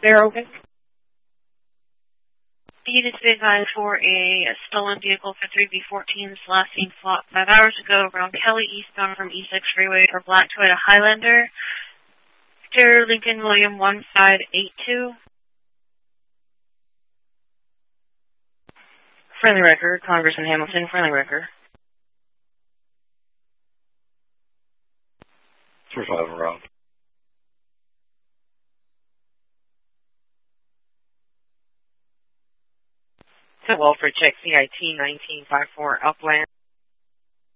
open? Unit to be advised for a stolen vehicle for 3B14's last seen 5 hours ago around Kelly eastbound from E6 Freeway for black Toyota Highlander. Victor Lincoln William 1582. Friendly record, Congressman Hamilton, friendly record. 3-5 around. Welfare check CIT 1954 Upland.